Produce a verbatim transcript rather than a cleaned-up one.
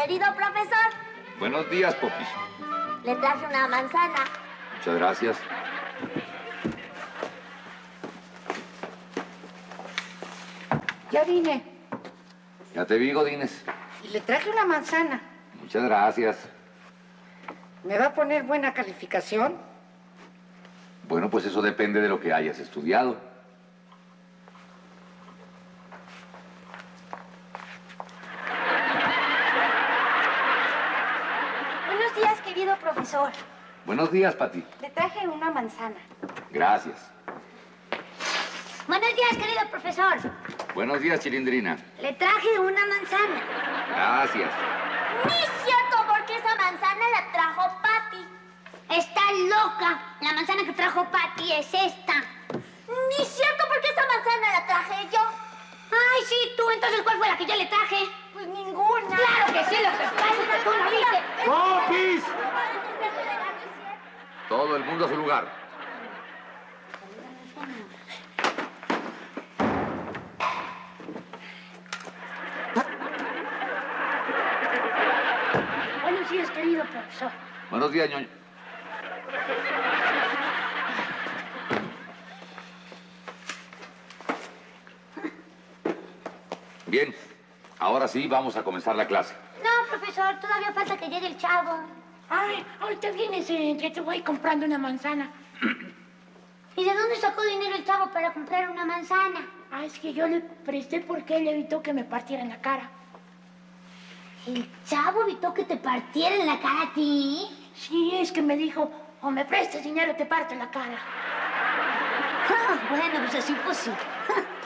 querido profesor. Buenos días, Popis. Le traje una manzana. Muchas gracias. Ya vine. Ya te vi, Godínez. Y le traje una manzana. Muchas gracias. ¿Me va a poner buena calificación? Bueno, pues eso depende de lo que hayas estudiado. Buenos días, querido profesor. Buenos días, Pati. Le traje una manzana. Gracias. Buenos días, querido profesor. Buenos días, Chilindrina. Le traje una manzana. Gracias. Ni es cierto, porque esa manzana la trajo Patty. Está loca. La manzana que trajo Patty es esta. Ni es cierto, porque esa manzana la traje yo. Ay, sí, tú. Entonces, ¿cuál fue la que yo le traje? Pues ninguna. Claro que sí, lo que pasa es que tú no viste. ¡Popis! Todo el mundo a su lugar. Buenos días, querido profesor. Buenos días, ñoño. Bien, ahora sí vamos a comenzar la clase. No, profesor, todavía falta que llegue el chavo. Ay, ahorita vienes, eh, que te voy comprando una manzana. ¿Y de dónde sacó dinero el chavo para comprar una manzana? Ah, es que yo le presté porque él evitó que me partieran la cara. ¿El chavo evitó que te partieran la cara a ti? Sí, es que me dijo, o me prestas dinero o te parto la cara. Ah, bueno, pues así pues sí.